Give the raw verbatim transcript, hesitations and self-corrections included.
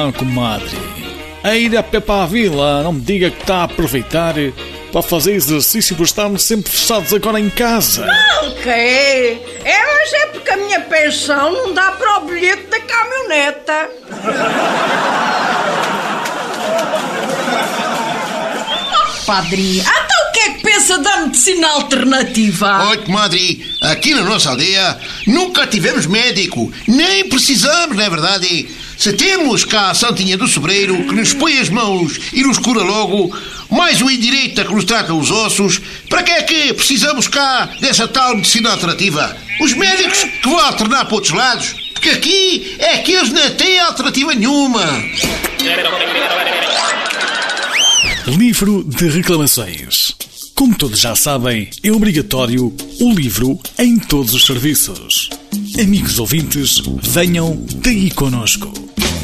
Ah, comadre, a ir a pé para a vila, não me diga que está a aproveitar para fazer exercício por estarmos sempre fechados agora em casa. Não, que é? É, mas é porque a minha pensão não dá para o bilhete da caminhoneta. Oh, padrinho, então o que é que pensa da medicina alternativa? Oi, comadre, aqui na nossa aldeia nunca tivemos médico, nem precisamos, não é verdade? Se temos cá a Santinha do Sobreiro, que nos põe as mãos e nos cura logo, mais o Indireita que nos trata os ossos, para que é que precisamos cá dessa tal medicina alternativa? Os médicos que vão alternar para outros lados, porque aqui é que eles não têm alternativa nenhuma. Livro de reclamações. Como todos já sabem, é obrigatório o livro em todos os serviços. Amigos ouvintes, venham daí connosco.